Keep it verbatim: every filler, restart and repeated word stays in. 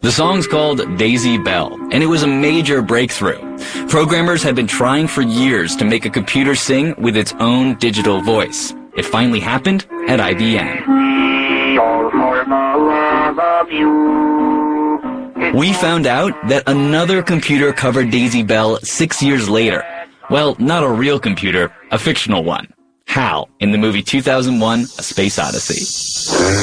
The song's called Daisy Bell, and it was a major breakthrough. Programmers had been trying for years to make a computer sing with its own digital voice. It finally happened at I B M. We found out that another computer covered Daisy Bell six years later. Well, not a real computer, a fictional one. HAL in the movie two thousand one, A Space Odyssey.